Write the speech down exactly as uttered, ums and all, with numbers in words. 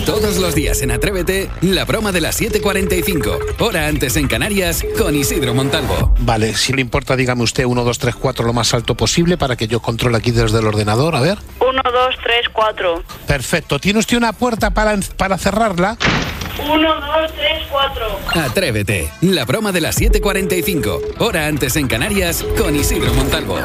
Todos los días en Atrévete, la broma de las siete cuarenta y cinco, hora antes en Canarias, con Isidro Montalvo. Vale, si le importa, dígame usted uno, dos, tres, cuatro lo más alto posible para que yo controle aquí desde el ordenador, a ver. uno, dos, tres, cuatro. Perfecto, ¿tiene usted una puerta para, para cerrarla? uno, dos, tres, cuatro. Atrévete, la broma de las siete cuarenta y cinco, hora antes en Canarias, con Isidro Montalvo.